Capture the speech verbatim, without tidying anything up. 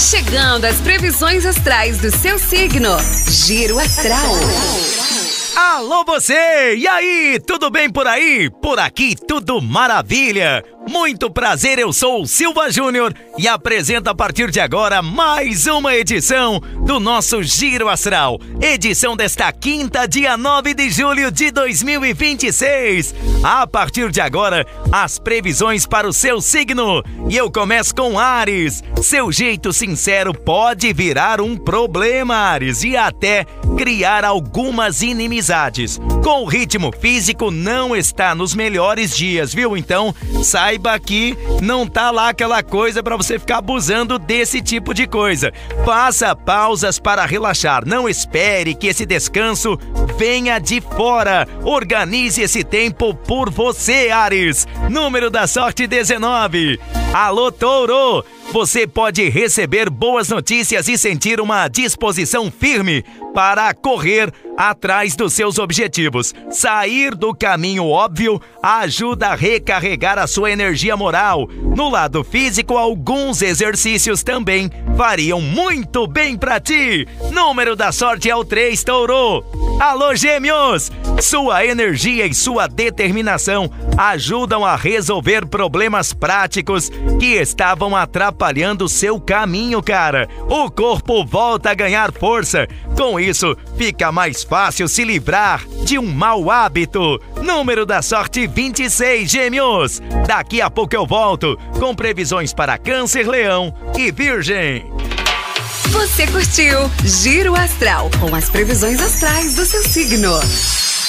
Chegando às previsões astrais do seu signo. Giro Astral. Alô você! E aí, tudo bem por aí? Por aqui tudo maravilha! Muito prazer, eu sou o Silva Júnior e apresento a partir de agora mais uma edição do nosso Giro Astral. Edição desta quinta, dia nove de julho de dois mil e vinte e seis. A partir de agora, as previsões para o seu signo. E eu começo com Áries. Seu jeito sincero pode virar um problema, Áries, e até criar algumas inimizades. Com o ritmo físico não está nos melhores dias, viu? Então, saiba que não tá lá aquela coisa para você ficar abusando desse tipo de coisa. Faça pausas para relaxar. Não espere que esse descanso venha de fora. Organize esse tempo por você, Áries. Número da sorte dezenove. Alô, Touro! Você pode receber boas notícias e sentir uma disposição firme para correr atrás dos seus objetivos. Sair do caminho óbvio ajuda a recarregar a sua energia moral. No lado físico, alguns exercícios também fariam muito bem para ti. Número da sorte é o três, Touro. Alô, Gêmeos! Sua energia e sua determinação ajudam a resolver problemas práticos que estavam atrapalhando seu caminho, cara. O corpo volta a ganhar força. Com isso, fica mais fácil se livrar de um mau hábito. Número da sorte vinte e seis, Gêmeos. Daqui a pouco eu volto com previsões para Câncer, Leão e Virgem. Você curtiu Giro Astral com as previsões astrais do seu signo.